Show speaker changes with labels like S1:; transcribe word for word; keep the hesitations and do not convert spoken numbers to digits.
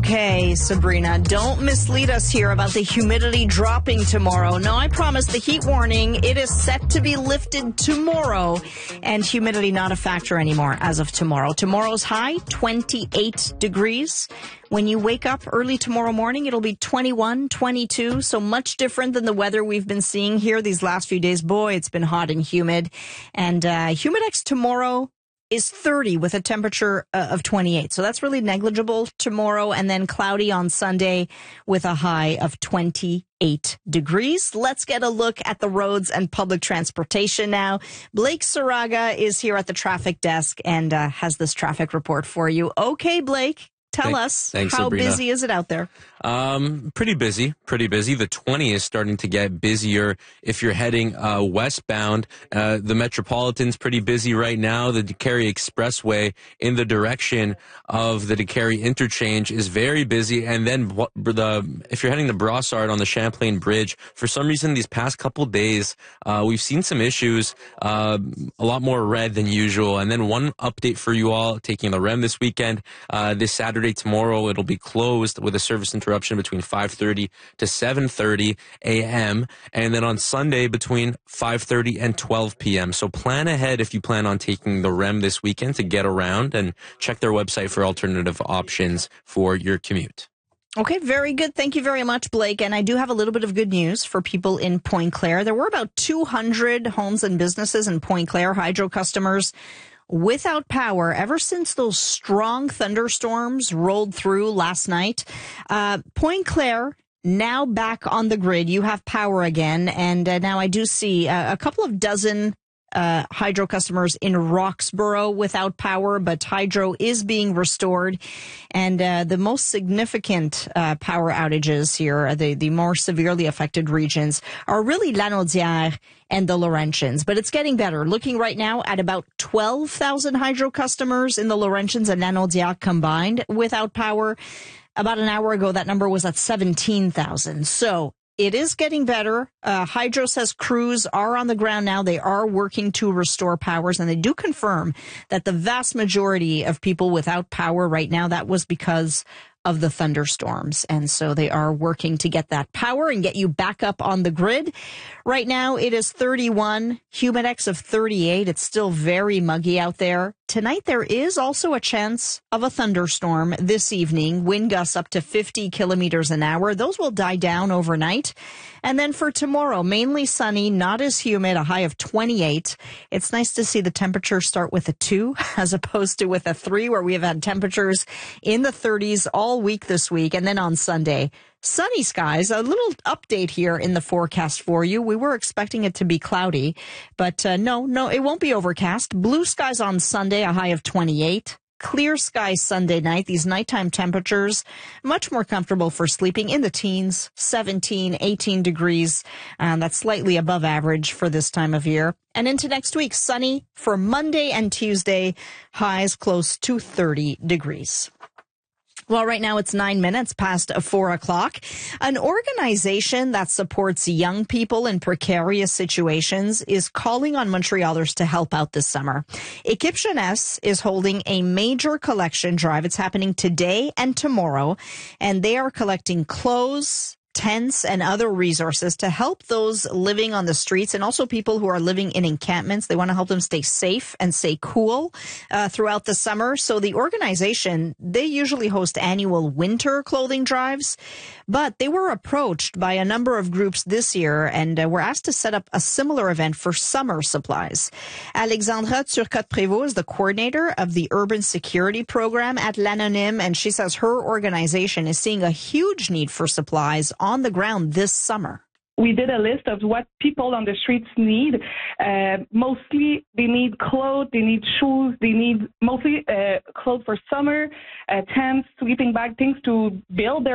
S1: Okay, Sabrina, don't mislead us here about the humidity dropping tomorrow. No, I promise the heat warning, it is set to be lifted tomorrow, and humidity not a factor anymore as of tomorrow. Tomorrow's high, twenty-eight degrees. When you wake up early tomorrow morning, it'll be twenty-one, twenty-two, so much different than the weather we've been seeing here these last few days. Boy, it's been hot and humid. And uh, Humidex tomorrow is thirty with a temperature uh, of twenty-eight. So that's really negligible tomorrow, and then cloudy on Sunday with a high of twenty-eight degrees. Let's get a look at the roads and public transportation now. Blake Saraga is here at the traffic desk and uh, has this traffic report for you. Okay, Blake, tell
S2: Thank,
S1: us,
S2: thanks,
S1: how
S2: Sabrina.
S1: busy is it out there?
S2: Um, pretty busy, pretty busy. The twenty is starting to get busier if you're heading uh, westbound. Uh, the Metropolitan's pretty busy right now. The DeCarry Expressway in the direction of the DeCarry interchange is very busy. And then the if you're heading to Brossard on the Champlain Bridge, for some reason these past couple days, uh, we've seen some issues, uh, a lot more red than usual. And then one update for you all, taking the R E M this weekend, uh, this Saturday, tomorrow, it'll be closed with a service interruption between five thirty to seven thirty a.m. and then on Sunday between five thirty and twelve p.m. So plan ahead if you plan on taking the R E M this weekend to get around, and check their website for alternative options for your commute.
S1: Okay, very good. Thank you very much, Blake. And I do have a little bit of good news for people in Pointe Claire. There were about two hundred homes and businesses in Pointe Claire, hydro customers, without power ever since those strong thunderstorms rolled through last night. Uh, Pointe Claire now back on the grid. You have power again. And uh, now I do see uh, a couple of dozen Uh, hydro customers in Roxborough without power, but hydro is being restored. And uh, the most significant uh, power outages here, the, the more severely affected regions, are really Lanaudière and the Laurentians. But it's getting better. Looking right now at about twelve thousand hydro customers in the Laurentians and Lanaudière combined without power. About an hour ago, that number was at seventeen thousand. So it is getting better. Uh, Hydro says crews are on the ground now. They are working to restore powers, and they do confirm that the vast majority of people without power right now, that was because of the thunderstorms. And so they are working to get that power and get you back up on the grid. Right now, it is thirty-one, Humidex of thirty-eight. It's still very muggy out there. Tonight, there is also a chance of a thunderstorm this evening. Wind gusts up to fifty kilometers an hour. Those will die down overnight. And then for tomorrow, mainly sunny, not as humid, a high of twenty-eight. It's nice to see the temperature start with a two as opposed to with a three, where we have had temperatures in the thirties all week this week. And then on Sunday, sunny skies. A little update here in the forecast for you. We were expecting it to be cloudy, but uh, no, no, it won't be overcast. Blue skies on Sunday, a high of twenty-eight. Clear skies Sunday night. These nighttime temperatures, much more comfortable for sleeping, in the teens, seventeen, eighteen degrees. And that's slightly above average for this time of year. And into next week, sunny for Monday and Tuesday, highs close to thirty degrees. Well, right now it's nine minutes past four o'clock. An organization that supports young people in precarious situations is calling on Montrealers to help out this summer. Équipe Jeunesse is holding a major collection drive. It's happening today and tomorrow, and they are collecting clothes, tents, and other resources to help those living on the streets, and also people who are living in encampments. They want to help them stay safe and stay cool uh, throughout the summer. So the organization, they usually host annual winter clothing drives, but they were approached by a number of groups this year and uh, were asked to set up a similar event for summer supplies. Alexandra Turcotte-Prévost is the coordinator of the Urban Security Program at L'Anonyme, and she says her organization is seeing a huge need for supplies on the ground this summer.
S3: We did a list of what people on the streets need. Uh, mostly they need clothes, they need shoes, they need mostly uh, clothes for summer, uh, tents, sleeping bag, things to build their